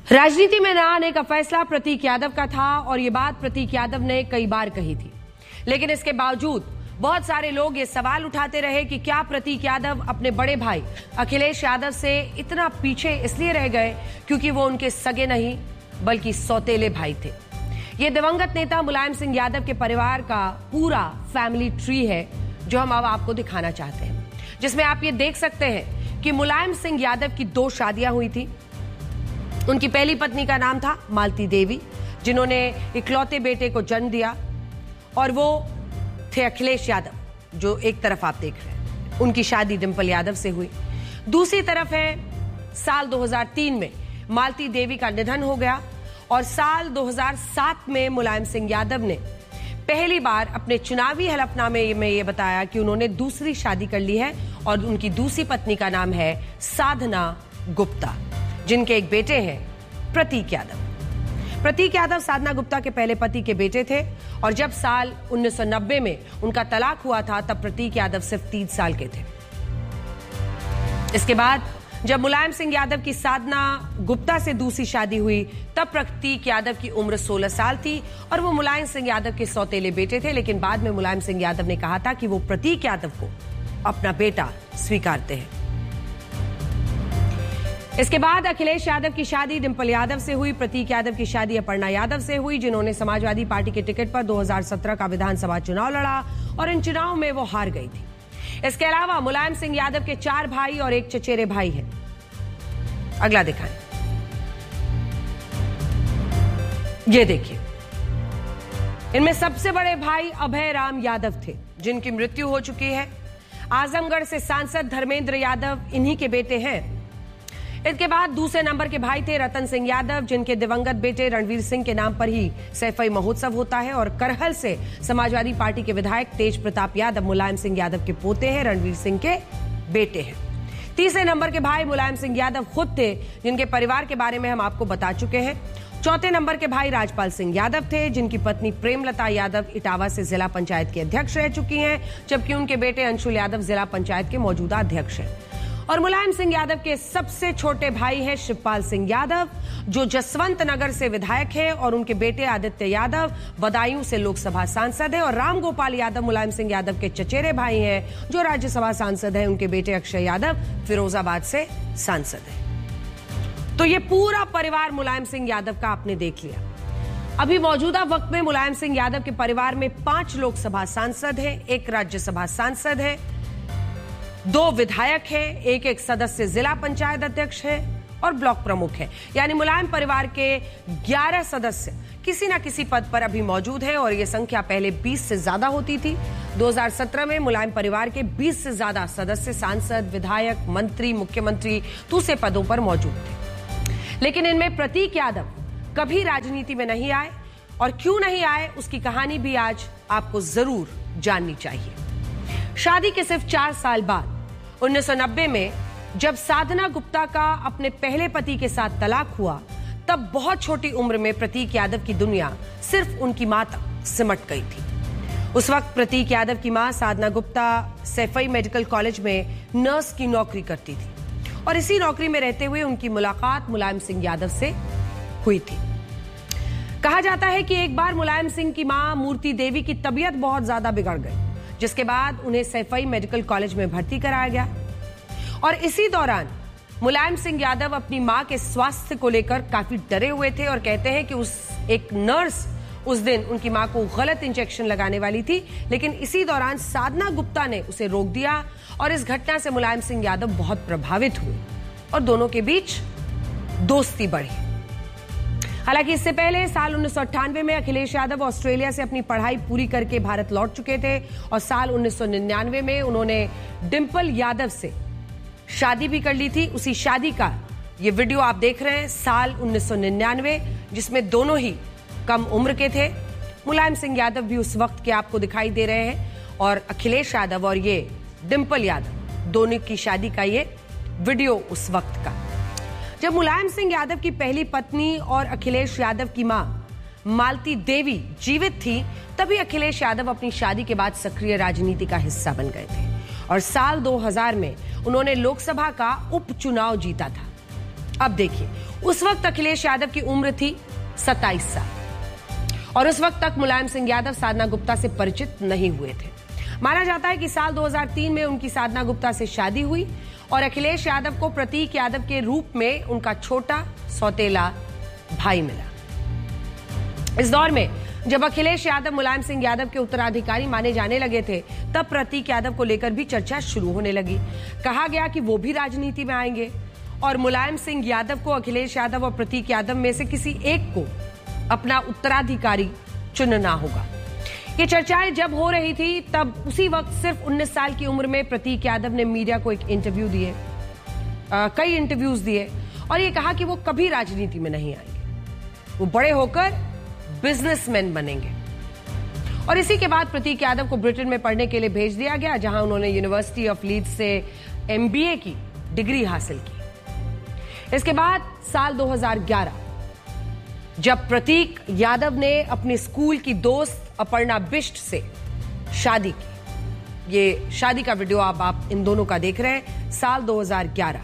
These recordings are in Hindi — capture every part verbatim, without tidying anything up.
राजनीति में न आने का फैसला प्रतीक यादव का था और ये बात प्रतीक यादव ने कई बार कही थी, लेकिन इसके बावजूद बहुत सारे लोग ये सवाल उठाते रहे कि क्या प्रतीक यादव अपने बड़े भाई अखिलेश यादव से इतना पीछे इसलिए रह गए क्योंकि वो उनके सगे नहीं बल्कि सौतेले भाई थे। ये दिवंगत नेता मुलायम सिंह यादव के परिवार का पूरा फैमिली ट्री है जो हम अब आपको दिखाना चाहते हैं, जिसमें आप ये देख सकते हैं कि मुलायम सिंह यादव की दो शादियां हुई थी। उनकी पहली पत्नी का नाम था मालती देवी, जिन्होंने इकलौते बेटे को जन्म दिया, और वो थे अखिलेश यादव, जो एक तरफ आप देख रहे हैं। उनकी शादी डिंपल यादव से हुई। दूसरी तरफ है साल दो हज़ार तीन में मालती देवी का निधन हो गया और साल दो हज़ार सात में मुलायम सिंह यादव ने पहली बार अपने चुनावी हलफनामे में ये बताया कि उन्होंने दूसरी शादी कर ली है और उनकी दूसरी पत्नी का नाम है साधना गुप्ता, जिनके एक बेटे हैं प्रतीक यादव। प्रतीक यादव साधना गुप्ता के पहले पति के बेटे थे और जब साल उन्नीस सौ नब्बे में उनका तलाक हुआ था तब प्रतीक यादव सिर्फ तीन साल के थे। इसके बाद जब मुलायम सिंह यादव की साधना गुप्ता से दूसरी शादी हुई तब प्रतीक यादव की उम्र सोलह साल थी और वो मुलायम सिंह यादव के सौतेले बेटे थे, लेकिन बाद में मुलायम सिंह यादव ने कहा था कि वो प्रतीक यादव को अपना बेटा स्वीकारते हैं। इसके बाद अखिलेश यादव की शादी डिंपल यादव से हुई। प्रतीक यादव की शादी अपर्णा यादव से हुई, जिन्होंने समाजवादी पार्टी के टिकट पर दो हज़ार सत्रह का विधानसभा चुनाव लड़ा और इन चुनाव में वो हार गई थी। इसके अलावा मुलायम सिंह यादव के चार भाई और एक चचेरे भाई हैं। अगला दिखाएं, ये देखिए, इनमें सबसे बड़े भाई अभय राम यादव थे, जिनकी मृत्यु हो चुकी है। आजमगढ़ से सांसद धर्मेंद्र यादव इन्हीं के बेटे हैं। इसके बाद दूसरे नंबर के भाई थे रतन सिंह यादव, जिनके दिवंगत बेटे रणवीर सिंह के नाम पर ही सैफई महोत्सव होता है, और करहल से समाजवादी पार्टी के विधायक तेज प्रताप यादव मुलायम सिंह यादव के पोते हैं, रणवीर सिंह के बेटे हैं। तीसरे नंबर के भाई मुलायम सिंह यादव खुद थे, जिनके परिवार के बारे में हम आपको बता चुके हैं। चौथे नंबर के भाई राजपाल सिंह यादव थे, जिनकी पत्नी प्रेमलता यादव इटावा से जिला पंचायत की अध्यक्ष रह चुकी हैं, जबकि उनके बेटे अंशुल यादव जिला पंचायत के मौजूदा अध्यक्ष हैं। और मुलायम सिंह यादव के सबसे छोटे भाई हैं शिवपाल सिंह यादव, जो जसवंत नगर से विधायक हैं, और उनके बेटे आदित्य यादव बदायूं से लोकसभा सांसद है, और राम गोपाल यादव मुलायम सिंह यादव के चचेरे भाई हैं जो राज्यसभा सांसद हैं। उनके बेटे अक्षय यादव फिरोजाबाद से सांसद है। तो ये पूरा परिवार मुलायम सिंह यादव का आपने देख लिया। अभी मौजूदा वक्त में मुलायम सिंह यादव के परिवार में पांच लोकसभा सांसद हैं, एक राज्यसभा सांसद है, दो विधायक हैं, एक एक सदस्य जिला पंचायत अध्यक्ष है और ब्लॉक प्रमुख है। यानी मुलायम परिवार के ग्यारह सदस्य किसी न किसी पद पर अभी मौजूद हैं, और यह संख्या पहले बीस से ज्यादा होती थी। दो हज़ार सत्रह में मुलायम परिवार के बीस से ज्यादा सदस्य सांसद, विधायक, मंत्री, मुख्यमंत्री दूसरे पदों पर मौजूद थे, लेकिन इनमें प्रतीक यादव कभी राजनीति में नहीं आए, और क्यों नहीं आए उसकी कहानी भी आज आपको जरूर जाननी चाहिए। शादी के सिर्फ चार साल बाद उन्नीस सौ नब्बे में जब साधना गुप्ता का अपने पहले पति के साथ तलाक हुआ, तब बहुत छोटी उम्र में प्रतीक यादव की दुनिया सिर्फ उनकी मां तक सिमट गई थी। उस वक्त प्रतीक यादव की मां साधना गुप्ता सैफई मेडिकल कॉलेज में नर्स की नौकरी करती थी, और इसी नौकरी में रहते हुए उनकी मुलाकात मुलायम सिंह यादव से हुई थी। कहा जाता है कि एक बार मुलायम सिंह की मां मूर्ति देवी की तबीयत बहुत ज्यादा बिगड़ गई, जिसके बाद उन्हें सैफई मेडिकल कॉलेज में भर्ती कराया गया, और इसी दौरान मुलायम सिंह यादव अपनी मां के स्वास्थ्य को लेकर काफी डरे हुए थे, और कहते हैं कि उस एक नर्स उस दिन उनकी मां को गलत इंजेक्शन लगाने वाली थी, लेकिन इसी दौरान साधना गुप्ता ने उसे रोक दिया, और इस घटना से मुलायम सिंह यादव बहुत प्रभावित हुए और दोनों के बीच दोस्ती बढ़ी। हालांकि इससे पहले साल उन्नीस सौ अट्ठानवे में अखिलेश यादव ऑस्ट्रेलिया से अपनी पढ़ाई पूरी करके भारत लौट चुके थे, और साल उन्नीस सौ निन्यानवे में उन्होंने डिंपल यादव से शादी भी कर ली थी। उसी शादी का ये वीडियो आप देख रहे हैं, साल उन्नीस सौ निन्यानवे, जिसमें दोनों ही कम उम्र के थे। मुलायम सिंह यादव भी उस वक्त के आपको दिखाई दे रहे हैं, और अखिलेश यादव और ये डिंपल यादव दोनों की शादी का ये वीडियो उस वक्त का। जब मुलायम सिंह यादव की पहली पत्नी और अखिलेश यादव की मां मालती देवी जीवित थी, तभी अखिलेश यादव अपनी शादी के बाद सक्रिय राजनीति का हिस्सा बन गए थे, और साल दो हज़ार में उन्होंने लोकसभा का उपचुनाव जीता था। अब देखिए, उस वक्त अखिलेश यादव की उम्र थी सत्ताईस साल और उस वक्त तक मुलायम सिंह यादव साधना गुप्ता से परिचित नहीं हुए थे। माना जाता है कि साल दो हज़ार तीन में उनकी साधना गुप्ता से शादी हुई और अखिलेश यादव को प्रतीक यादव के रूप में उनका छोटा सौतेला भाई मिला। इस दौर में जब अखिलेश यादव मुलायम सिंह यादव के उत्तराधिकारी माने जाने लगे थे, तब प्रतीक यादव को लेकर भी चर्चा शुरू होने लगी। कहा गया कि वो भी राजनीति में आएंगे और मुलायम सिंह यादव को अखिलेश यादव और प्रतीक यादव में से किसी एक को अपना उत्तराधिकारी चुनना होगा। ये चर्चाएं जब हो रही थी, तब उसी वक्त सिर्फ उन्नीस साल की उम्र में प्रतीक यादव ने मीडिया को एक इंटरव्यू दिए, कई इंटरव्यूज दिए और ये कहा कि वो कभी राजनीति में नहीं आएंगे, वो बड़े होकर बिजनेसमैन बनेंगे। और इसी के बाद प्रतीक यादव को ब्रिटेन में पढ़ने के लिए भेज दिया गया, जहां उन्होंने यूनिवर्सिटी ऑफ लीड्स से एमबीए की डिग्री हासिल की। इसके बाद साल दो हज़ार ग्यारह जब प्रतीक यादव ने अपने स्कूल की दोस्त अपर्णा बिष्ट से शादी की, ये शादी का वीडियो आप, आप इन दोनों का देख रहे हैं, साल दो हज़ार ग्यारह।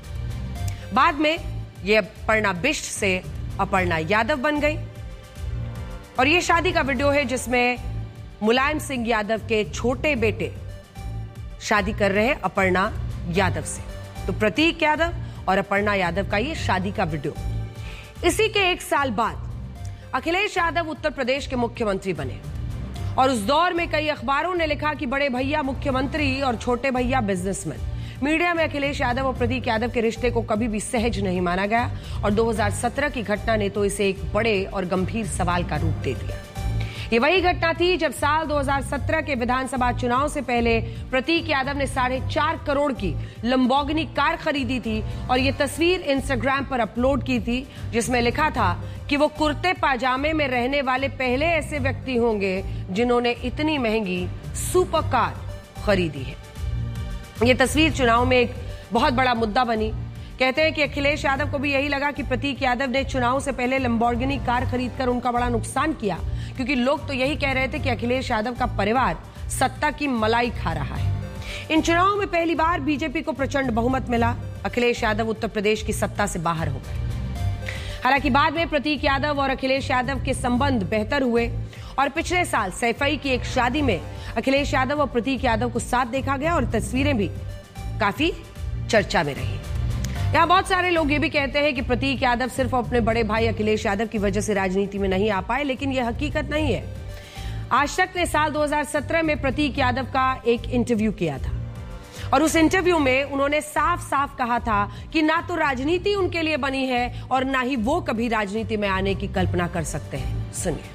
बाद में ये अपर्णा बिष्ट से अपर्णा यादव बन गई और ये शादी का वीडियो है जिसमें मुलायम सिंह यादव के छोटे बेटे शादी कर रहे हैं अपर्णा यादव से। तो प्रतीक यादव और अपर्णा यादव का ये शादी का वीडियो। इसी के एक साल बाद अखिलेश यादव उत्तर प्रदेश के मुख्यमंत्री बने और उस दौर में कई अखबारों ने लिखा कि बड़े भैया मुख्यमंत्री और छोटे भैया बिजनेसमैन। मीडिया में अखिलेश यादव और प्रतीक यादव के रिश्ते को कभी भी सहज नहीं माना गया और दो हज़ार सत्रह की घटना ने तो इसे एक बड़े और गंभीर सवाल का रूप दे दिया। ये वही घटना थी जब साल दो हज़ार सत्रह के विधानसभा चुनाव से पहले प्रतीक यादव ने साढ़े चार करोड़ की लंबोर्गिनी कार खरीदी थी और ये तस्वीर इंस्टाग्राम पर अपलोड की थी, जिसमें लिखा था कि वो कुर्ते पाजामे में रहने वाले पहले ऐसे व्यक्ति होंगे जिन्होंने इतनी महंगी सुपर कार खरीदी है। ये तस्वीर चुनाव में एक बहुत बड़ा मुद्दा बनी। कहते हैं कि अखिलेश यादव को भी यही लगा कि प्रतीक यादव ने चुनाव से पहले लंबोर्गिनी कार खरीदकर उनका बड़ा नुकसान किया, क्योंकि लोग तो यही कह रहे थे कि अखिलेश यादव का परिवार सत्ता की मलाई खा रहा है। इन चुनावों में पहली बार बीजेपी को प्रचंड बहुमत मिला। अखिलेश यादव उत्तर प्रदेश की सत्ता से बाहर हो गए। हालांकि बाद में प्रतीक यादव और अखिलेश यादव के संबंध बेहतर हुए और पिछले साल सैफई की एक शादी में अखिलेश यादव और प्रतीक यादव को साथ देखा गया और तस्वीरें भी काफी चर्चा में रही। यहाँ बहुत सारे लोग ये भी कहते हैं कि प्रतीक यादव सिर्फ अपने बड़े भाई अखिलेश यादव की वजह से राजनीति में नहीं आ पाए, लेकिन यह हकीकत नहीं है। आज तक ने साल दो हज़ार सत्रह में प्रतीक यादव का एक इंटरव्यू किया था और उस इंटरव्यू में उन्होंने साफ साफ कहा था कि ना तो राजनीति उनके लिए बनी है और ना ही वो कभी राजनीति में आने की कल्पना कर सकते हैं। सुनिए।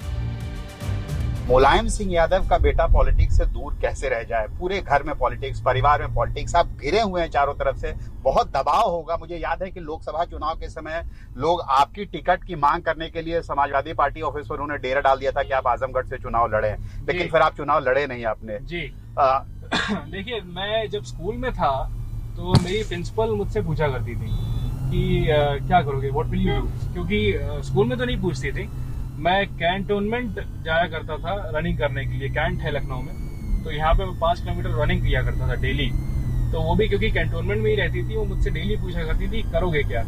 मुलायम सिंह यादव का बेटा पॉलिटिक्स से दूर कैसे रह जाए? पूरे घर में पॉलिटिक्स, परिवार में पॉलिटिक्स, आप घिरे हुए हैं चारों तरफ से, बहुत दबाव होगा। मुझे याद है कि लोकसभा चुनाव के समय लोग आपकी टिकट की मांग करने के लिए समाजवादी पार्टी ऑफिस पर उन्होंने डेरा डाल दिया था कि आप आजमगढ़ से चुनाव लड़े, लेकिन फिर आप चुनाव लड़े नहीं आपने। जी देखिए, मैं जब स्कूल में था तो मेरी प्रिंसिपल मुझसे पूछा करती थी कि आ, क्या करोगे, व्हाट विल यू डू, क्योंकि आ, स्कूल में तो नहीं पूछती थी। मैं कैंटोनमेंट जाया करता था रनिंग करने के लिए, कैंट है लखनऊ में, तो यहाँ पे मैं पाँच किलोमीटर रनिंग किया करता था डेली। तो वो भी क्योंकि कैंटोनमेंट में ही रहती थी, वो मुझसे डेली पूछा करती थी करोगे क्या।